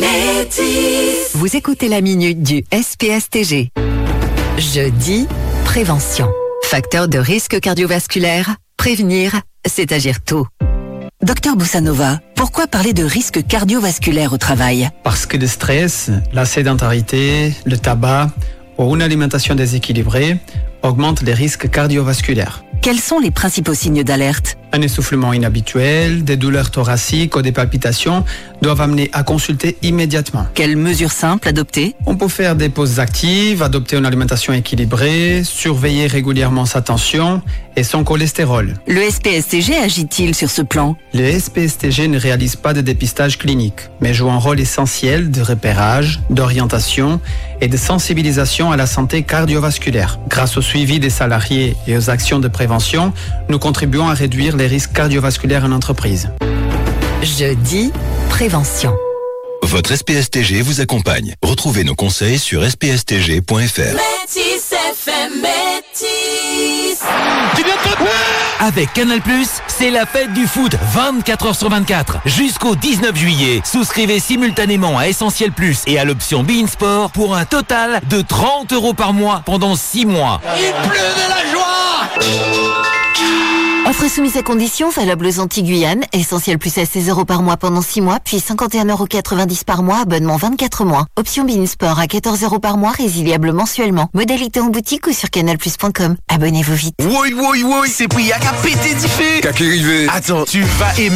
Métis. Vous écoutez la minute du SPSTG. Jeudi, prévention. Facteur de risque cardiovasculaire, prévenir, c'est agir tôt. Docteur Boussanova, pourquoi parler de risque cardiovasculaire au travail? Parce que le stress, la sédentarité, le tabac ou une alimentation déséquilibrée augmentent les risques cardiovasculaires. Quels sont les principaux signes d'alerte? Un essoufflement inhabituel, des douleurs thoraciques ou des palpitations doivent amener à consulter immédiatement. Quelles mesures simples adopter? On peut faire des pauses actives, adopter une alimentation équilibrée, surveiller régulièrement sa tension et son cholestérol. Le SPSTG agit-il sur ce plan? Le SPSTG ne réalise pas de dépistage clinique, mais joue un rôle essentiel de repérage, d'orientation et de sensibilisation à la santé cardiovasculaire. Grâce au suivi des salariés et aux actions de prévention, nous contribuons à réduire les risques cardiovasculaires en entreprise. Jeudi, prévention. Votre SPSTG vous accompagne. Retrouvez nos conseils sur spstg.fr. Métis FM, Métis. Avec Canal+, c'est la fête du foot 24 heures sur 24. Jusqu'au 19 juillet, souscrivez simultanément à Essentiel Plus et à l'option beIN Sport pour un total de 30 € par mois pendant 6 mois. Il pleut de la joie. Offre soumise à condition, valable aux Antilles-Guyane. Essentiel Plus à 16 € par mois pendant 6 mois, puis 51,90 € par mois, abonnement 24 mois. Option beIN Sport à 14 € par mois, résiliable mensuellement. Modalité en boutique ou sur canalplus.com. Abonnez-vous vite. Oui, c'est pris à péter du feu. Qu'à qui rivé. Attends, tu vas aimer.